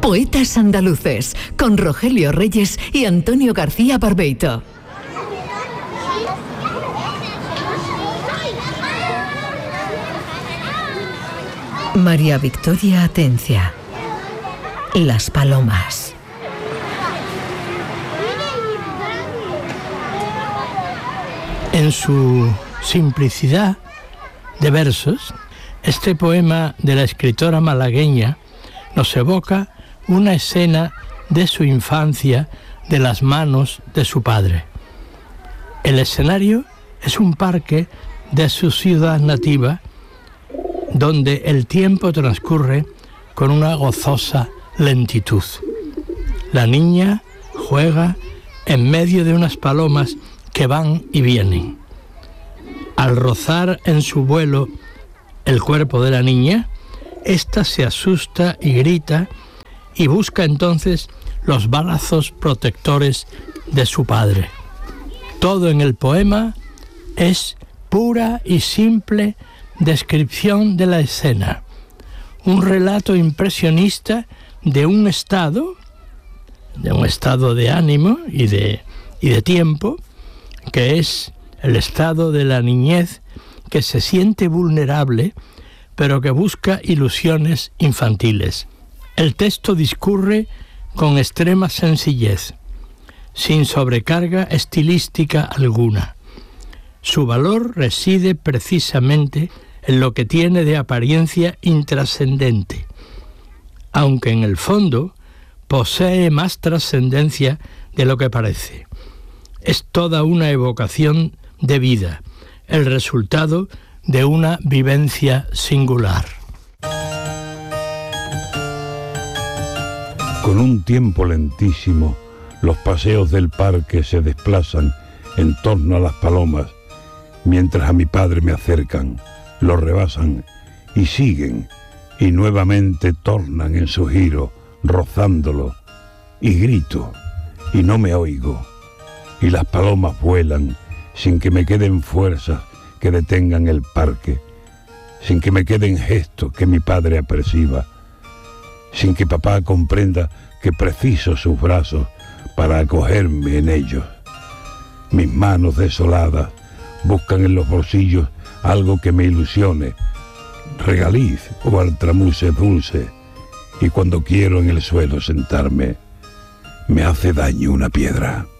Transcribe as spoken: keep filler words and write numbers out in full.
Poetas andaluces, con Rogelio Reyes y Antonio García Barbeito. María Victoria Atencia. Las palomas. En su simplicidad de versos, este poema de la escritora malagueña nos evoca una escena de su infancia de las manos de su padre. El escenario es un parque de su ciudad nativa, donde el tiempo transcurre con una gozosa lentitud. La niña juega en medio de unas palomas que van y vienen. Al rozar en su vuelo el cuerpo de la niña, ésta se asusta y grita y busca entonces los brazos protectores de su padre. Todo en el poema es pura y simple descripción de la escena, un relato impresionista de un estado, de un estado de ánimo y de, y de tiempo, que es el estado de la niñez que se siente vulnerable, pero que busca ilusiones infantiles. El texto discurre con extrema sencillez, sin sobrecarga estilística alguna. Su valor reside precisamente en lo que tiene de apariencia intrascendente, aunque en el fondo posee más trascendencia de lo que parece. Es toda una evocación de vida, el resultado de una vivencia singular. Con un tiempo lentísimo, los paseos del parque se desplazan en torno a las palomas, mientras a mi padre me acercan, lo rebasan y siguen, y nuevamente tornan en su giro, rozándolo, y grito, y no me oigo, y las palomas vuelan sin que me queden fuerzas que detengan el parque, sin que me queden gestos que mi padre aperciba, sin que papá comprenda que preciso sus brazos para acogerme en ellos. Mis manos desoladas buscan en los bolsillos algo que me ilusione, regaliz o altramuse dulce, y cuando quiero en el suelo sentarme, me hace daño una piedra.